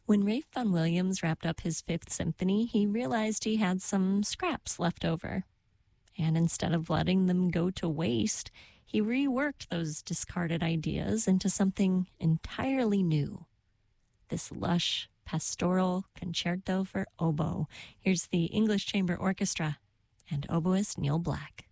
When Ralph Vaughan Williams wrapped up his Fifth Symphony, he realized he had some scraps left over. And instead of letting them go to waste, he reworked those discarded ideas into something entirely new. This lush, pastoral concerto for oboe. Here's the English Chamber Orchestra and oboist Neil Black.